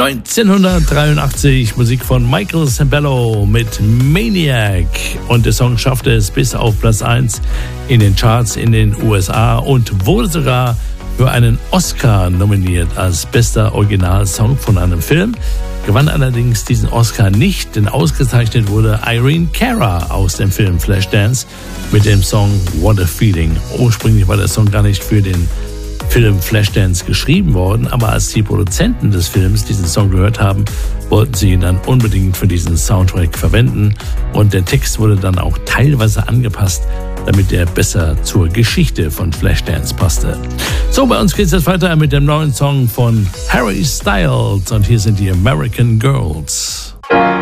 1983, Musik von Michael Sembello mit Maniac. Und der Song schaffte es bis auf Platz 1 in den Charts in den USA und wurde sogar für einen Oscar nominiert als bester Originalsong von einem Film. Gewann allerdings diesen Oscar nicht, denn ausgezeichnet wurde Irene Cara aus dem Film Flashdance mit dem Song What a Feeling. Ursprünglich war der Song gar nicht für den Film Flashdance geschrieben worden, aber als die Produzenten des Films diesen Song gehört haben, wollten sie ihn dann unbedingt für diesen Soundtrack verwenden und der Text wurde dann auch teilweise angepasst, damit er besser zur Geschichte von Flashdance passte. So, bei uns geht es jetzt weiter mit dem neuen Song von Harry Styles und hier sind die American Girls.